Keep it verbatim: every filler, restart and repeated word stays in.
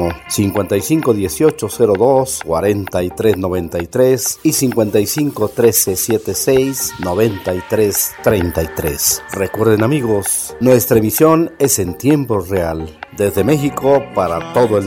teléfono cincuenta y cinco dieciocho cero dos cuarenta y tres noventa y tres y cincuenta y cinco trece setenta y seis noventa y tres treinta y tres. Recuerden, amigos, nuestra emisión es en tiempo real, desde México para todo el